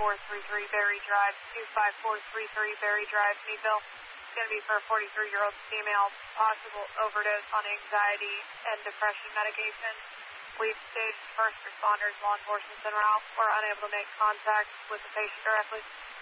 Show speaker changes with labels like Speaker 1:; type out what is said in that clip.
Speaker 1: 25433 Berry Drive, 25433 Berry Drive, Meadville. It's going to be for a 43-year-old female, possible overdose on anxiety and depression medication. We've staged first responders, law enforcement en route. We're unable to make contact with the patient directly.